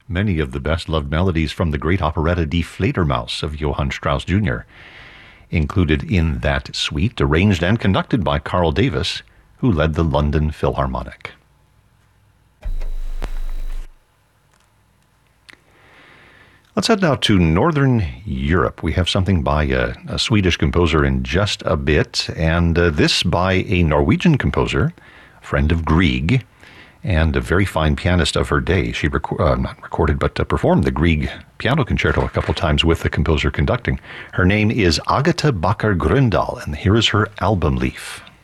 Many of the best-loved melodies from the great operetta Die Fledermaus of Johann Strauss Jr. included in that suite, arranged and conducted by Carl Davis, who led the London Philharmonic. Let's head now to Northern Europe. We have something by a Swedish composer in just a bit, and this by a Norwegian composer, friend of Grieg, and a very fine pianist of her day. She performed the Grieg Piano Concerto a couple times with the composer conducting. Her name is Agatha Bakker Grøndahl, and here is her album leaf.